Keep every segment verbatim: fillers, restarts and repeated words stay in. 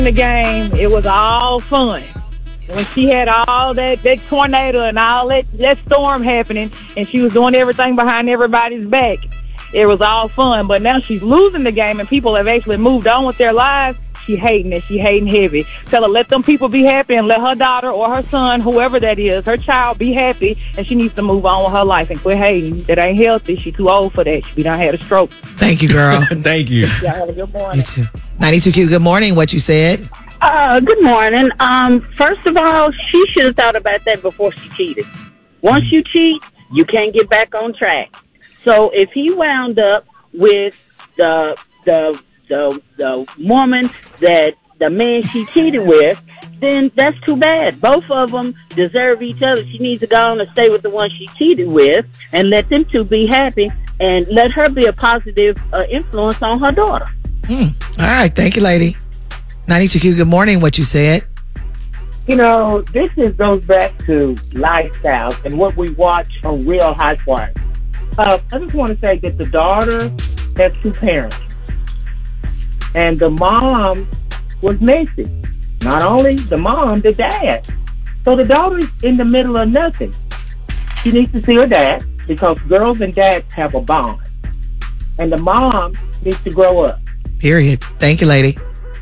the game, it was all fun. When she had all that, that tornado and all that, that storm happening, and she was doing everything behind everybody's back, it was all fun. But now she's losing the game, and people have actually moved on with their lives. She hating it. She hating heavy. Tell her, let them people be happy, and let her daughter or her son, whoever that is, her child, be happy, and she needs to move on with her life and quit hating. That ain't healthy. She too old for that. She done had a stroke. Thank you, girl. Thank you. Yeah, have a good morning. You too. ninety-two Q, good morning. What you said? Uh, good morning. Um, first of all, she should have thought about that before she cheated. Once you cheat, you can't get back on track. So if he wound up with the the the the woman that the man she cheated with, then that's too bad. Both of them deserve each other. She needs to go on and stay with the one she cheated with and let them two be happy and let her be a positive uh, influence on her daughter. Hmm. All right. Thank you, lady. ninety-two Q, good morning. What you said? You know, this is, goes back to lifestyles and what we watch on Real Housewives. Uh, I just want to say that the daughter has two parents. And the mom was messy. Not only the mom, the dad. So the daughter's in the middle of nothing. She needs to see her dad because girls and dads have a bond. And the mom needs to grow up. Period. Thank you, lady.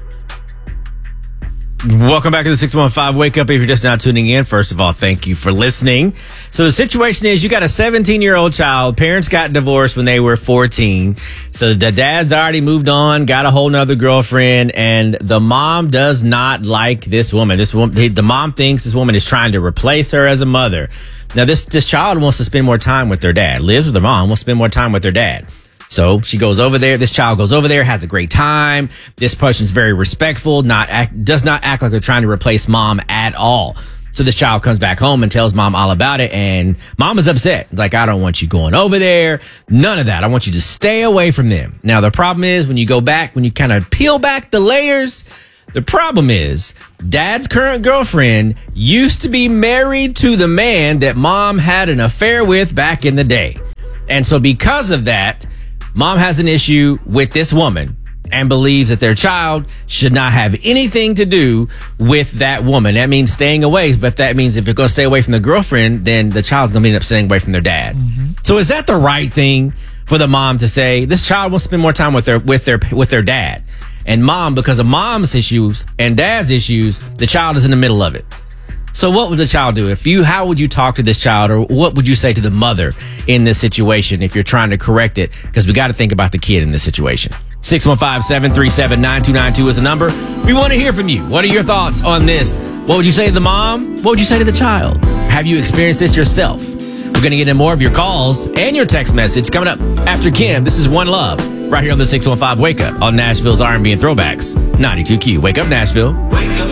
Welcome back to the six one five Wake Up. If you're just now tuning in, first of all, thank you for listening. So the situation is you got a seventeen-year-old child. Parents got divorced when they were fourteen. So the dad's already moved on, got a whole nother girlfriend, and the mom does not like this woman. This woman, the mom thinks this woman is trying to replace her as a mother. Now, this, this child wants to spend more time with their dad, lives with their mom, wants to spend more time with their dad. So she goes over there. This child goes over there, has a great time. This person's very respectful, not act, does not act like they're trying to replace mom at all. So this child comes back home and tells mom all about it. And mom is upset. Like, I don't want you going over there. None of that. I want you to stay away from them. Now, the problem is when you go back, when you kind of peel back the layers, the problem is dad's current girlfriend used to be married to the man that mom had an affair with back in the day. And so because of that, mom has an issue with this woman and believes that their child should not have anything to do with that woman. That means staying away. But that means if you're going to stay away from the girlfriend, then the child's going to end up staying away from their dad. Mm-hmm. So is that the right thing for the mom to say? This child wants to spend more time with their with their with their dad. And mom, because of mom's issues and dad's issues, the child is in the middle of it. So what would the child do? If you, how would you talk to this child, or what would you say to the mother in this situation if you're trying to correct it? Because we got to think about the kid in this situation. six one five, seven three seven, nine two nine two is the number. We want to hear from you. What are your thoughts on this? What would you say to the mom? What would you say to the child? Have you experienced this yourself? We're going to get in more of your calls and your text message coming up after Kim. This is One Love right here on the six one five Wake Up on Nashville's R and B and Throwbacks. ninety-two Q. Wake up, Nashville. Wake up.